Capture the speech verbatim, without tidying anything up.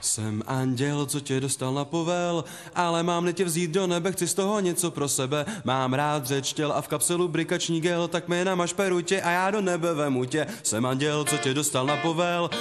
Jsem anděl, co tě dostal na povel, ale mám tě vzít do nebe, chci z toho něco pro sebe. Mám rád řeč těl a v kapselu brikační gel, tak mi namaž perutě a já do nebe vemu tě. Jsem anděl, co tě dostal na povel,